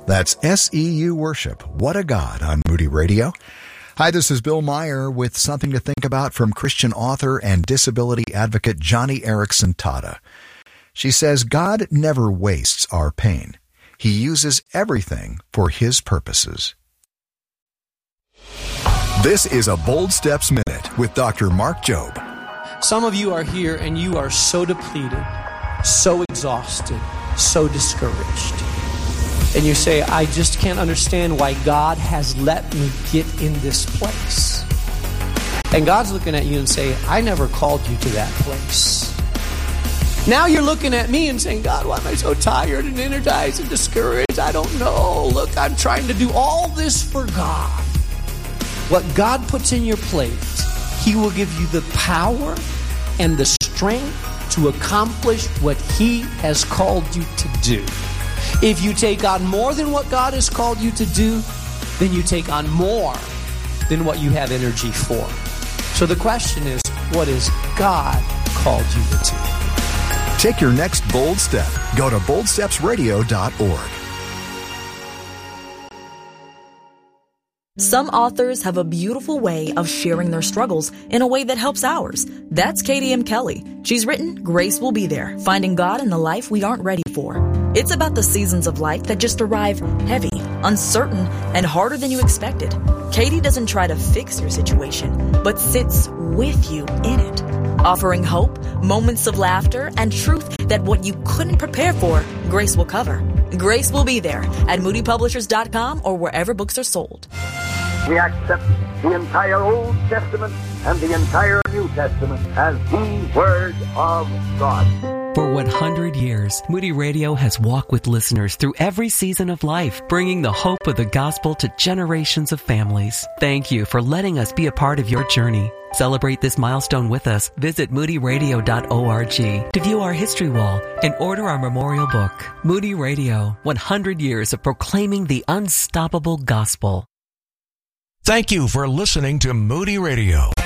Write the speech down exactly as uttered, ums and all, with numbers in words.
That's S E U Worship. What a God on Moody Radio. Hi, this is Bill Meyer with something to think about from Christian author and disability advocate Joni Eareckson Tada. She says, God never wastes our pain. He uses everything for His purposes. This is a Bold Steps Minute with Doctor Mark Jobe. Some of you are here and you are so depleted, so exhausted, so discouraged. And you say, I just can't understand why God has let me get in this place. And God's looking at you and saying, I never called you to that place. Now you're looking at me and saying, God, why am I so tired and energized and discouraged? I don't know. Look, I'm trying to do all this for God. What God puts in your plate, He will give you the power and the strength to accomplish what He has called you to do. If you take on more than what God has called you to do, then you take on more than what you have energy for. So the question is, what has God called you to do? Take your next bold step. Go to bold steps radio dot org. Some authors have a beautiful way of sharing their struggles in a way that helps ours. That's Katie M. Kelly. She's written Grace Will Be There, Finding God in the Life We Aren't Ready For. It's about the seasons of life that just arrive heavy, uncertain, and harder than you expected. Katie doesn't try to fix your situation, but sits with you in it, offering hope, moments of laughter, and truth that what you couldn't prepare for, Grace will cover. Grace Will Be There at moody publishers dot com or wherever books are sold. We accept the entire Old Testament and the entire New Testament as the Word of God. For one hundred years, Moody Radio has walked with listeners through every season of life, bringing the hope of the gospel to generations of families. Thank you for letting us be a part of your journey. Celebrate this milestone with us. Visit moody radio dot org to view our history wall and order our memorial book. Moody Radio, one hundred years of proclaiming the unstoppable gospel. Thank you for listening to Moody Radio.